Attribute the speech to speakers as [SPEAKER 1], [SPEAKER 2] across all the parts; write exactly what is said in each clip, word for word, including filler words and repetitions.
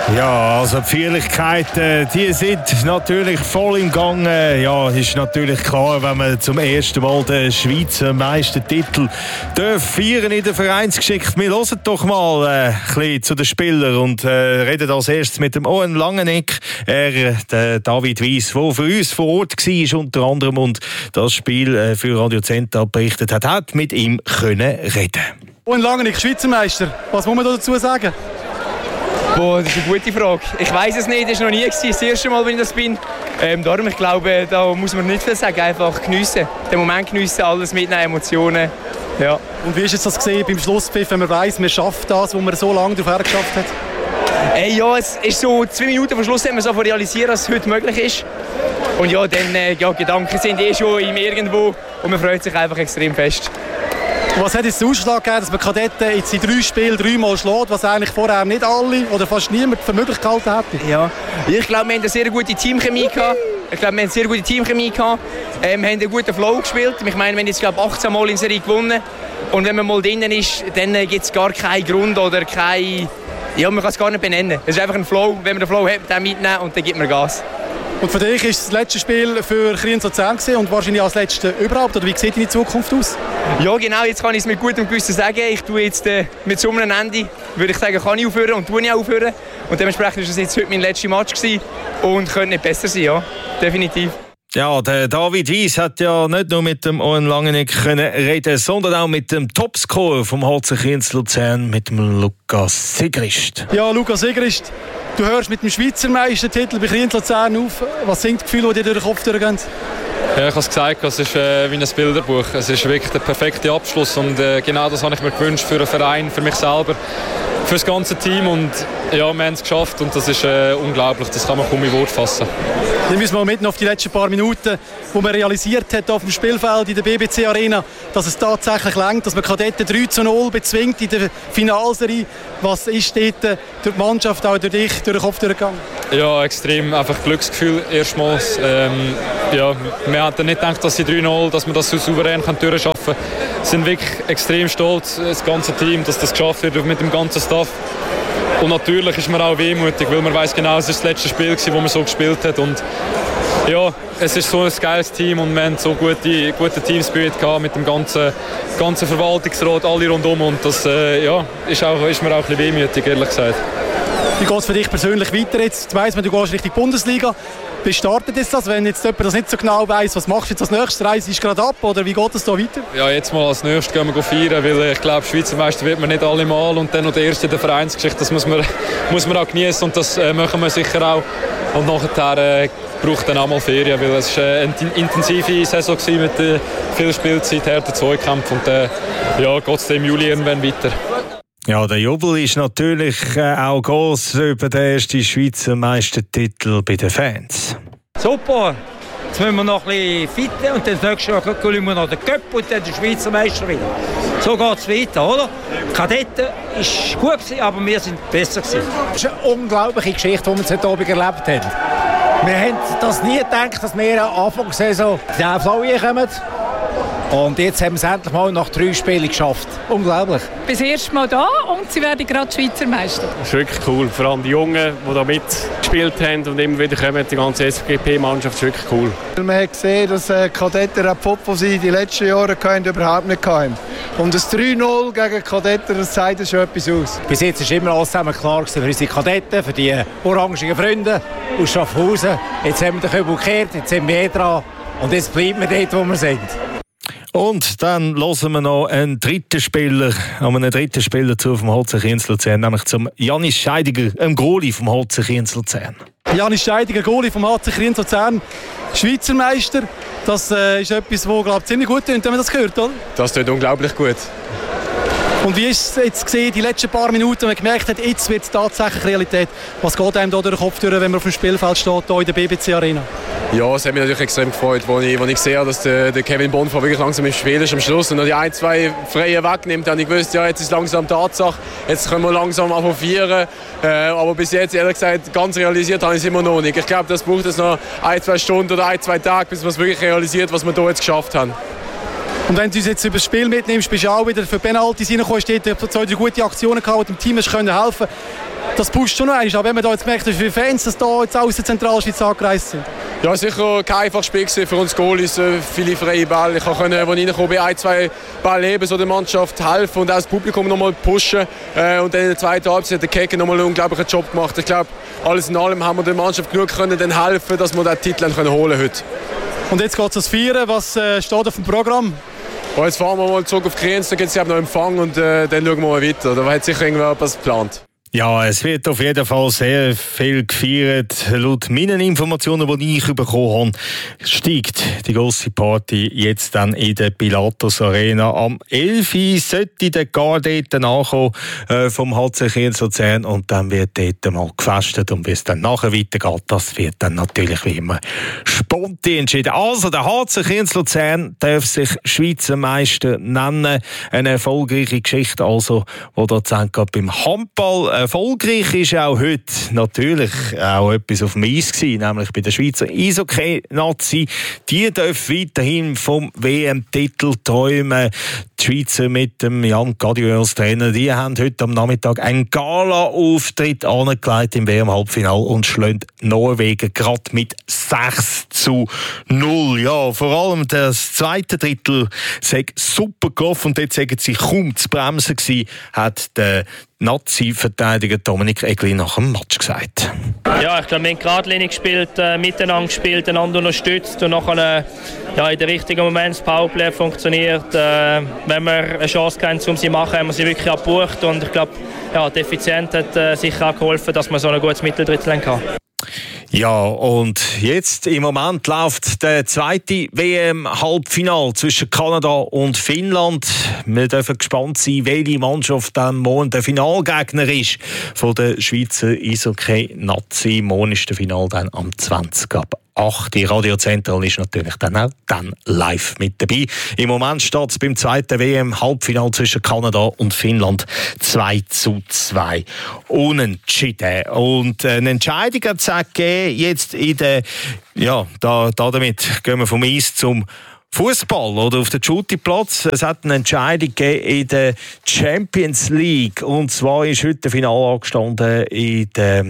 [SPEAKER 1] Ja, also die Feierlichkeiten, die sind natürlich voll im Gang. Ja, ist natürlich klar, wenn man zum ersten Mal den Schweizer Meistertitel feiern in der Vereinsgeschichte. Wir hören doch mal äh, ein bisschen zu den Spielern und äh, reden als erstes mit dem Owen Langenegg. Er, der David Weiss, der für uns vor Ort war unter anderem und das Spiel äh, für Radio Zenta berichtet hat, hat mit ihm können reden.
[SPEAKER 2] Owen Langenegg, Schweizer Meister. Was muss man dazu sagen?
[SPEAKER 3] Boah, das ist eine gute Frage. Ich weiss es nicht, das war noch nie gewesen, das erste Mal, wenn ich das bin. Ähm, darum, ich glaube, da muss man nicht viel sagen, einfach geniessen. Den Moment geniessen, alles mitnehmen, Emotionen. Ja.
[SPEAKER 2] Und wie ist jetzt das gesehen beim Schlusspfiff, wenn man weiss, man schafft das, wo man so lange darauf geschafft hat?
[SPEAKER 3] Hey, ja, es ist so zwei Minuten vor Schluss, haben wir so realisiert, dass es heute möglich ist. Und ja, dann, äh, ja, Gedanken sind eh schon im Irgendwo und man freut sich einfach extrem fest.
[SPEAKER 2] Was hat jetzt den Ausschlag gegeben, dass man Kadetten jetzt in drei Spielen dreimal schlägt, was eigentlich vorher nicht alle oder fast niemand für möglich gehalten hätte?
[SPEAKER 3] Ja, ich glaube, wir haben eine sehr gute Teamchemie gehabt. Ich glaube, wir haben eine sehr gute Teamchemie gehabt. Ähm, wir haben einen guten Flow gespielt. Ich meine, wir haben jetzt glaube achtzehn Mal in Serie gewonnen. Und wenn man mal drinnen ist, dann äh, gibt es gar keinen Grund oder kein... Ja, man kann es gar nicht benennen. Es ist einfach ein Flow. Wenn man den Flow hat, dann mitnehmen und dann gibt man Gas.
[SPEAKER 2] Und für dich ist das letzte Spiel für Kriens-Luzern und wahrscheinlich als letzte überhaupt. Oder wie sieht deine Zukunft aus?
[SPEAKER 3] Ja, genau. Jetzt kann ich es mit gutem Gewissen sagen. Ich tue jetzt äh, mit so einem Ende, würde ich sagen, kann ich aufhören und tue ich auch aufhören. Und dementsprechend war das jetzt heute mein letzter Match gewesen und könnte nicht besser sein, ja. Definitiv.
[SPEAKER 1] Ja, der David Weiss hat ja nicht nur mit dem Owen Langenegg können reden, sondern auch mit dem Topscorer vom H C Kriens-Luzern, mit dem Lukas Sigrist.
[SPEAKER 2] Ja, Lukas Sigrist, du hörst mit dem Schweizer Meistertitel bei Kriens-Luzern auf. Was sind die Gefühle, die dir durch den Kopf durchgehen?
[SPEAKER 4] Ja, ich habe es gesagt, es ist äh, wie ein Bilderbuch. Es ist wirklich der perfekte Abschluss und äh, genau das habe ich mir gewünscht für den Verein, für mich selber, für das ganze Team und ja, wir haben es geschafft und das ist äh, unglaublich, das kann man kaum in Worte fassen.
[SPEAKER 2] Dann müssen wir mitten auf die letzten paar Minuten, wo man realisiert hat auf dem Spielfeld in der B B C Arena, dass es tatsächlich reicht, dass man Kadetten drei zu null bezwingt in der Finalserie. Was ist dort durch die Mannschaft, auch durch dich, durch den Kopf durchgegangen?
[SPEAKER 4] Ja, extrem einfach Glücksgefühl erstmals. Ähm, ja, wir hatten nicht gedacht, dass sie drei null, dass wir das so souverän durchschaffen können. Wir sind wirklich extrem stolz, das ganze Team, dass das geschafft wird mit dem ganzen Staff. Und natürlich ist man auch wehmutig, weil man weiß genau, es ist das letzte Spiel, das man so gespielt hat. Und ja, es ist so ein geiles Team und wir haben so gute, gute Teamspirit gehabt mit dem ganzen, ganzen Verwaltungsrat, alle rundum. Und das äh, ja, ist, auch, ist mir auch ein bisschen wehmütig, ehrlich gesagt.
[SPEAKER 2] Wie geht es für dich persönlich weiter jetzt? Jetzt weiss man, du gehst Richtung Bundesliga. Wie startet jetzt das, wenn jetzt jemand das nicht so genau weiss? Was machst du jetzt als nächstes? Reise ist gerade ab oder wie geht es da weiter?
[SPEAKER 4] Ja, jetzt mal als nächstes gehen wir feiern, weil ich glaube, Schweizer Meister wird man nicht alle Mal und dann noch der erste in der Vereinsgeschichte, das muss man, muss man auch genießen und das äh, machen wir sicher auch. Und nachher äh, braucht dann auch mal Ferien, weil es war eine intensive Saison mit äh, viel Spielzeit, harten Zweikämpfen und äh, ja, geht es im Juli irgendwann weiter.
[SPEAKER 1] Ja, der Jubel ist natürlich äh, auch groß über den ersten Schweizer Meistertitel bei den Fans.
[SPEAKER 5] Super! Jetzt müssen wir noch ein bisschen fitten und dann das nächste Jahr holen wir noch den Cup und dann den Schweizer Meister wieder. So geht es weiter, oder? Kadetten war gut, aber wir sind besser gewesen.
[SPEAKER 6] Das ist eine unglaubliche Geschichte, die wir heute Abend erlebt haben. Wir haben das nie gedacht, dass wir am Anfang der Saison in den Flow kommen. Und jetzt haben wir es endlich mal nach drei Spielen geschafft. Unglaublich.
[SPEAKER 7] Bis erst Mal da und sie werden gerade Schweizer Meister.
[SPEAKER 8] Das ist wirklich cool. Vor allem die Jungen, die da mitgespielt haben und immer wieder kommen, die ganze S G P-Mannschaft ist wirklich cool.
[SPEAKER 9] Man hat gesehen, dass äh, Kadetten einen Pop, den sie die letzten Jahre hatten, überhaupt nicht hatten. Und das drei null gegen Kadetten, das zeigt schon etwas aus.
[SPEAKER 6] Bis jetzt war immer alles zusammen klar für unsere Kadetten, für die orangigen Freunde aus Schaffhausen. Jetzt haben wir den Kübel gekehrt, jetzt sind wir dran und jetzt bleiben wir dort, wo wir sind.
[SPEAKER 1] Und dann hören wir noch einen dritten Spieler, einen dritten Spieler zu vom H C Kriens-Luzern, nämlich zum Janis Scheidiger, einem Goalie vom H C Kriens-Luzern.
[SPEAKER 2] Janis Scheidiger, Goalie vom H C Kriens-Luzern, Schweizer Meister. Das äh, ist etwas, das glaub, ziemlich gut klingt, wenn man das hört, oder?
[SPEAKER 8] Das tut unglaublich gut.
[SPEAKER 2] Und wie ist es jetzt gesehen, die letzten paar Minuten, wenn man gemerkt hat, jetzt wird es tatsächlich Realität. Was geht einem da durch den Kopf durch, wenn man auf dem Spielfeld steht, hier in der B B C Arena?
[SPEAKER 8] Ja, es hat mich natürlich extrem gefreut, als ich, ich sehe, dass der, der Kevin Bonfa wirklich langsam im Spiel ist am Schluss und noch die ein, zwei Freien wegnimmt. Dann habe ich gewusst, ja, jetzt ist langsam Tatsache, jetzt können wir langsam anfangen feiern. Äh, aber bis jetzt, ehrlich gesagt, ganz realisiert habe ich es immer noch nicht. Ich glaube, das braucht es noch ein, zwei Stunden oder ein, zwei Tage, bis man es wirklich realisiert, was wir hier jetzt geschafft haben.
[SPEAKER 2] Und wenn du uns jetzt über das Spiel mitnimmst, bist du auch wieder für Penalties reingekommen, steht zwei gute Aktionen gehabt, die dem Team helfen können. das pusht schon noch einmal. Aber wenn man da jetzt merkt, wie viele Fans das da jetzt aus der Zentralschweiz angereist sind.
[SPEAKER 8] Ja, sicher kein einfaches Spiel für uns Goalies, viele freie Bälle. Ich konnte, als ich reingekommen bin, ein, zwei Bälle heben, so der Mannschaft helfen und auch das Publikum noch mal pushen. Und dann in der zweiten Halbzeit hat der Keke noch mal einen unglaublichen Job gemacht. Ich glaube, alles in allem haben wir der Mannschaft genug können dann helfen, dass wir den Titel können holen heute.
[SPEAKER 2] Und jetzt geht es ans Feiern. Was äh, steht auf dem Programm?
[SPEAKER 8] Oh, jetzt fahren wir mal zurück auf Kriens, dann gibt es noch Empfang und äh, dann schauen wir mal weiter. Da hat sicher irgendwas geplant.
[SPEAKER 1] Ja, es wird auf jeden Fall sehr viel gefeiert. Laut meinen Informationen, die ich bekommen habe, steigt die grosse Party jetzt dann in der Pilatus Arena. Am elf Uhr sollte der gar dort nachkommen äh, vom H C Kriens Luzern und dann wird dort mal gefestet. Und wie es dann nachher weitergeht, das wird dann natürlich wie immer spontan entschieden. Also, der H C Kriens Luzern darf sich Schweizer Meister nennen. Eine erfolgreiche Geschichte, also, die da gerade beim Handball erfolgreich ist auch heute natürlich auch etwas auf dem Eis gewesen, nämlich bei der Schweizer Eishockey-Nazi. Die dürfen weiterhin vom W M-Titel träumen. Die Schweizer mit dem Jan Cadieux als Trainer, die haben heute am Nachmittag einen Gala-Auftritt angelegt im W M-Halbfinale und schlagen Norwegen gerade mit sechs zu null. Ja, vor allem das zweite Drittel sei super gelaufen und dort sagen sie kaum zu bremsen gewesen, hat der Nazi-Verteidiger Dominik Egli nach dem Match gesagt.
[SPEAKER 10] Ja, ich glaube, wir haben geradlinig gespielt, äh, miteinander gespielt, einander unterstützt und nachher äh, ja, in den richtigen Moment das Powerplay funktioniert. Äh, wenn wir eine Chance haben, um sie zu machen, haben wir sie wirklich abgebucht und ich glaube, ja, die Effizienz hat äh, sicher auch geholfen, dass wir so ein gutes Mitteldrittel haben.
[SPEAKER 1] Ja, und jetzt im Moment läuft der zweite W M-Halbfinal zwischen Kanada und Finnland. Wir dürfen gespannt sein, welche Mannschaft dann morgen der Finalgegner ist von der Schweizer Eishockey-Nazi. Morgen ist der Final dann am zwanzig ab acht. Die Radio Zentral ist natürlich dann auch dann live mit dabei. Im Moment steht es beim zweiten W M-Halbfinal zwischen Kanada und Finnland zwei zu zwei unentschieden. Und eine Entscheidung hat es gegeben, jetzt in der, ja, da, da damit gehen wir vom Eis zum Fußball oder auf den Shootingplatz. Es hat eine Entscheidung gegeben in der Champions League. Und zwar ist heute ein Finale angestanden in der,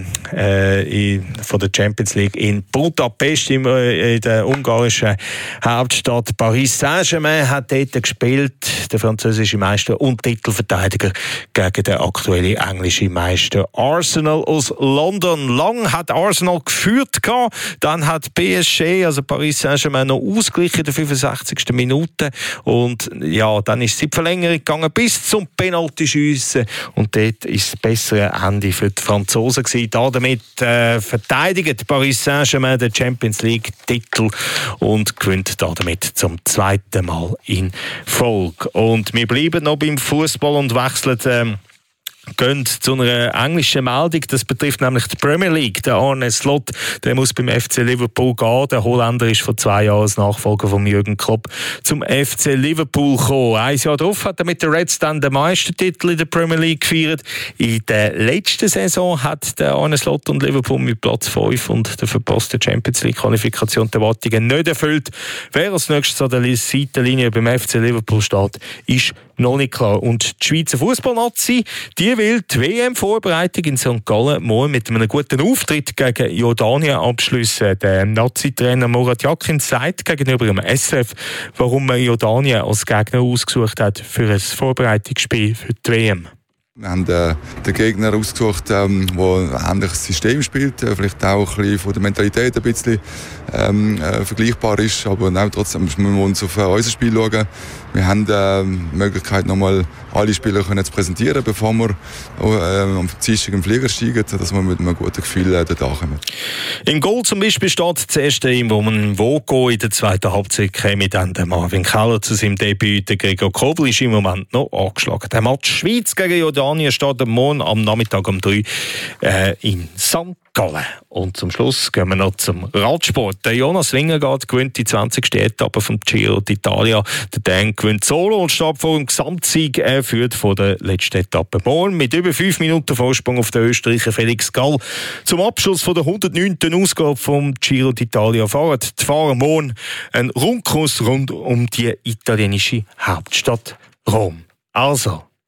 [SPEAKER 1] äh, in, von der Champions League in Budapest, in, in der ungarischen Hauptstadt. Paris Saint-Germain hat dort gespielt, der französische Meister und Titelverteidiger gegen den aktuellen englischen Meister Arsenal aus London. Lang hat Arsenal geführt, dann hat P S G, also Paris Saint-Germain, noch ausgeglichen in der fünfundsechzigsten Minute. Und ja, dann ist es in die Verlängerung gegangen bis zum Penaltyschiessen. Und dort ist das bessere Ende für die Franzosen gewesen. Damit äh, verteidigt Paris Saint-Germain den Champions League-Titel und gewinnt damit zum zweiten Mal in Folge. Und wir bleiben noch beim Fußball und wechseln ähm, gehen zu einer englischen Meldung. Das betrifft nämlich die Premier League. Der Arne Slot, der muss beim F C Liverpool gehen. Der Holländer ist vor zwei Jahren als Nachfolger von Jürgen Klopp zum F C Liverpool gekommen. Ein Jahr darauf hat er mit den Reds dann den Meistertitel in der Premier League gefeiert. In der letzten Saison hat der Arne Slot und Liverpool mit Platz fünf und der verpassten Champions League Qualifikation die Erwartungen nicht erfüllt. Wer als nächstes an der Seitenlinie beim F C Liverpool steht, ist noch nicht klar. Und die Schweizer Fußballnazi, die will die W M-Vorbereitung in Sankt Gallen morgen mit einem guten Auftritt gegen Jordanien abschliessen. Der Nazi-Trainer Murat Yakin sagt gegenüber dem S F, warum man Jordanien als Gegner ausgesucht hat für ein Vorbereitungsspiel für die W M.
[SPEAKER 11] Wir haben äh, den Gegner ausgesucht, der ähm, ein ähnliches System spielt, äh, vielleicht auch ein bisschen von der Mentalität ein bisschen ähm, äh, vergleichbar ist, aber auch trotzdem müssen wir uns auf äh, unser Spiel schauen. Wir haben äh, die Möglichkeit, nochmal alle Spieler können zu präsentieren, bevor wir äh, am Dienstag im Flieger steigen, dass wir mit einem guten Gefühl äh, dort ankommen.
[SPEAKER 1] Im Goal zum Beispiel steht zuerst im Vogo, in der zweiten Halbzeit käme dann der Marvin Keller zu seinem Debüt. Der Gregor Kobel ist im Moment noch angeschlagen. Der Match Schweiz gegen Jordanien steht am Morgen am Nachmittag um drei äh, in Sankt Gallen. Und zum Schluss gehen wir noch zum Radsport. Der Jonas Wingegaard gewinnt die zwanzigste Etappe vom Giro d'Italia. Der Dan gewinnt solo und steht vor dem Gesamtsieg. Er führt von der letzten Etappe morgen mit über fünf Minuten Vorsprung auf den Österreicher Felix Gall. Zum Abschluss von der hundertneunten Ausgabe vom Giro d'Italia fahren die Fahrer morgen einen Rundkurs rund um die italienische Hauptstadt Rom. Also,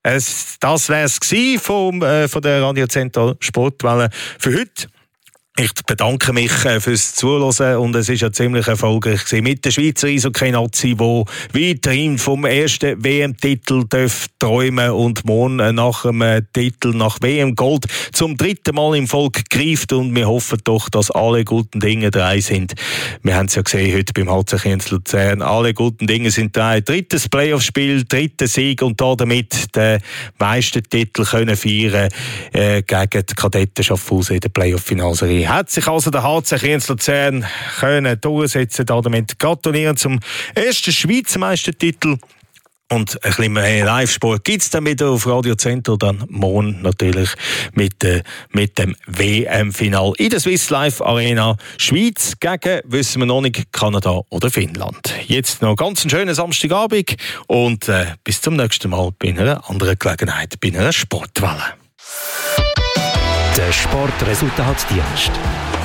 [SPEAKER 1] Es, das wäre es vom äh, von der Radio Central Sportwelle für heute. Ich bedanke mich fürs Zuhören und es ist ja ziemlich erfolgreich gewesen mit der Schweizer Eishockey-Nazi, die weiterhin vom ersten W M-Titel träumen und morgen nach dem Titel nach W M-Gold zum dritten Mal im Volk greift und wir hoffen doch, dass alle guten Dinge drei sind. Wir haben es ja gesehen heute beim H C Kienz Luzern, alle guten Dinge sind drei. Drittes Playoff-Spiel, dritter Sieg und damit den Meistertitel können feiern äh, gegen die Kadetten Schaffhausen in der Playoff-Finalserie. Hat sich also der H C Kienz Luzern können durchsetzen, damit gratulieren zum ersten Schweizer Meistertitel. Und ein bisschen mehr Live-Sport gibt es dann wieder auf Radio Central, dann morgen natürlich mit, äh, mit dem W M-Final in der Swiss Life Arena. Schweiz gegen, wissen wir noch nicht, Kanada oder Finnland. Jetzt noch ganz einen schönen Samstagabend und äh, bis zum nächsten Mal bei einer anderen Gelegenheit, bei einer Sportwelle.
[SPEAKER 12] Der Sportresultatdienst.